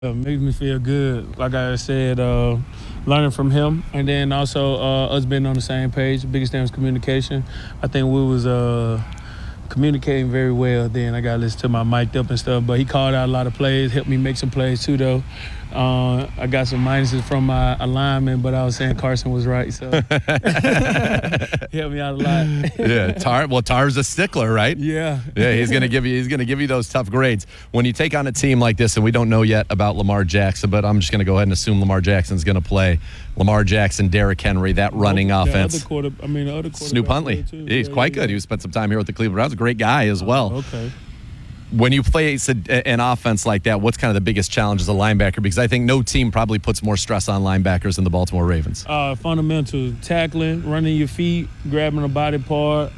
It makes me feel good. Like I said, learning from him, and then also us being on the same page. The biggest thing was communication. I think we was communicating very well. Then I got to listen to my mic'd up and stuff. But he called out a lot of plays, helped me make some plays too, though. I got some minuses from my alignment, but I was saying Carson was right, so he helped me out a lot. Yeah, Tar's a stickler, right? Yeah. Yeah, he's gonna give you those tough grades. When you take on a team like this, and we don't know yet about Lamar Jackson, but I'm just gonna go ahead and assume Lamar Jackson's gonna play. Lamar Jackson, Derrick Henry, that running offense. The other quarterback. Snoop Huntley. He's quite good. He spent some time here with the Cleveland Browns. A great guy as well. Okay. When you play an offense like that, what's kind of the biggest challenge as a linebacker? Because I think no team probably puts more stress on linebackers than the Baltimore Ravens. Fundamental tackling, running your feet, grabbing a body part,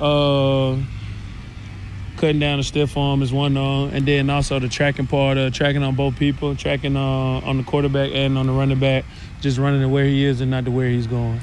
cutting down a stiff arm is one and then also the tracking part, tracking on both people, tracking on the quarterback and on the running back, just running to where he is and not to where he's going.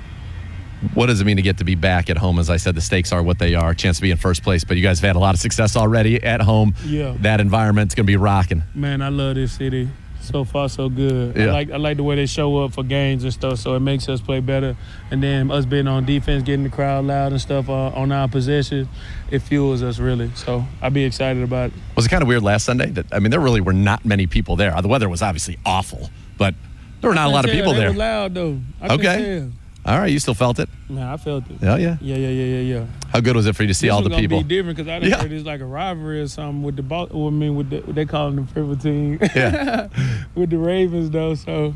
What does it mean to get to be back at home? As I said, the stakes are what they are. Chance to be in first place, but you guys have had a lot of success already at home. Yeah. That environment's going to be rocking. Man, I love this city. So far, so good. Yeah. I like the way they show up for games and stuff, so it makes us play better. And then us being on defense, getting the crowd loud and stuff on our possession, it fuels us really. So I'd be excited about it. Was it kind of weird last Sunday? There really were not many people there. The weather was obviously awful, but there were not a lot of people there. It was loud, though. I Okay. All right, you still felt it? Man, I felt it. Oh, yeah? Yeah. How good was it for you to see all the people? This was going to be different because I heard it's like a rivalry or something with what they call them the favorite team. Yeah. With the Ravens, though, so.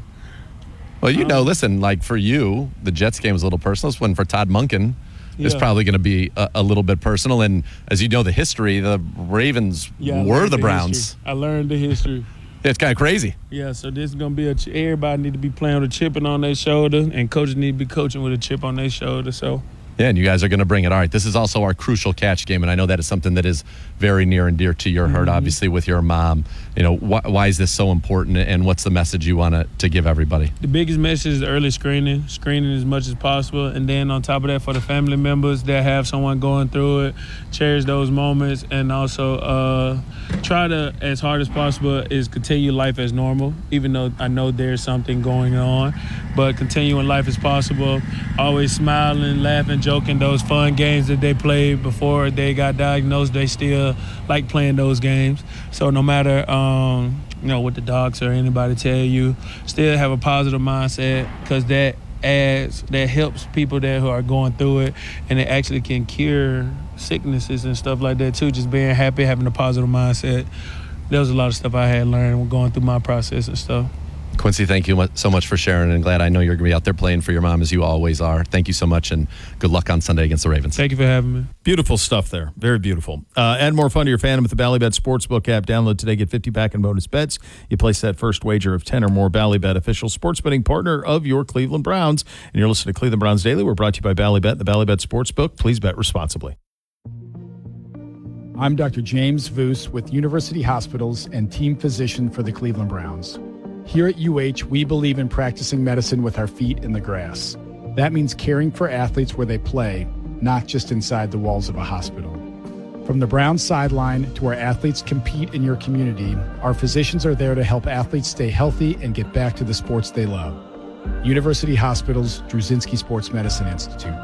Well, listen, like for you, the Jets game was a little personal. This one for Todd Monken is probably going to be a little bit personal. And as you know the history, the Ravens were the Browns. I learned the history. It's kind of crazy. Yeah, so this is going to be everybody need to be playing with a chip on their shoulder, and coaches need to be coaching with a chip on their shoulder. So. Yeah, and you guys are going to bring it. All right, this is also our crucial catch game, and I know that is something that is very near and dear to your heart, obviously, with your mom. Why is this so important, and what's the message you want to give everybody? The biggest message is early screening as much as possible, and then on top of that, for the family members that have someone going through it, cherish those moments, and also try to, as hard as possible, is continue life as normal, even though I know there's something going on, but continuing life as possible, always smiling, laughing, joking, those fun games that they played before they got diagnosed, they still like playing those games. So no matter what the docs or anybody tell you, still have a positive mindset, because that helps people there who are going through it, and it actually can cure sicknesses and stuff like that too. Just being happy, having a positive mindset. There was a lot of stuff I had learned when going through my process and stuff. Quincy, thank you so much for sharing, and glad I know you're going to be out there playing for your mom as you always are. Thank you so much, and good luck on Sunday against the Ravens. Thank you for having me. Beautiful stuff there. Very beautiful. Add more fun to your fandom with the Ballybet Sportsbook app. Download today. Get 50 back in bonus bets. You place that first wager of 10 or more. Ballybet, official sports betting partner of your Cleveland Browns. And you're listening to Cleveland Browns Daily. We're brought to you by Ballybet, the Ballybet Sportsbook. Please bet responsibly. I'm Dr. James Voos with University Hospitals and team physician for the Cleveland Browns. Here at UH, we believe in practicing medicine with our feet in the grass. That means caring for athletes where they play, not just inside the walls of a hospital. From the Browns sideline to where athletes compete in your community, our physicians are there to help athletes stay healthy and get back to the sports they love. University Hospitals, Druzynski Sports Medicine Institute.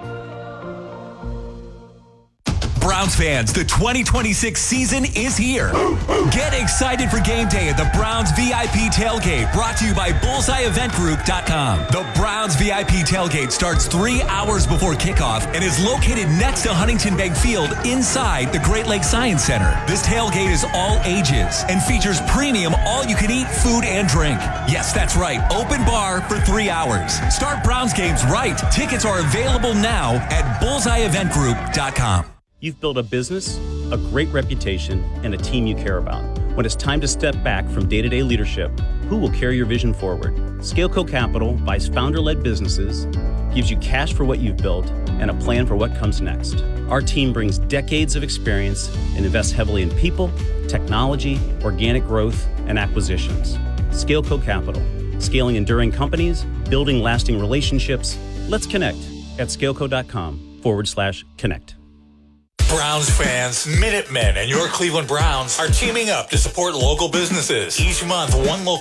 Browns fans, the 2026 season is here. Get excited for game day at the Browns VIP Tailgate, brought to you by BullseyeEventGroup.com. The Browns VIP Tailgate starts 3 hours before kickoff and is located next to Huntington Bank Field inside the Great Lakes Science Center. This tailgate is all ages and features premium all-you-can-eat food and drink. Yes, that's right, open bar for 3 hours. Start Browns games right. Tickets are available now at BullseyeEventGroup.com. You've built a business, a great reputation, and a team you care about. When it's time to step back from day-to-day leadership, who will carry your vision forward? ScaleCo Capital buys founder-led businesses, gives you cash for what you've built, and a plan for what comes next. Our team brings decades of experience and invests heavily in people, technology, organic growth, and acquisitions. ScaleCo Capital, scaling enduring companies, building lasting relationships. Let's connect at scaleco.com/connect. Browns fans, Minutemen and your Cleveland Browns are teaming up to support local businesses. Each month, one local